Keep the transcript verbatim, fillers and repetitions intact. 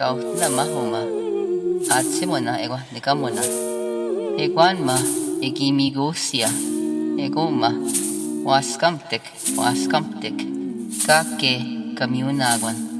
kau na mahoma at simona ego nikamona eguan ma egimigosia egoma waskamtek waskamtek kake kamiunaguan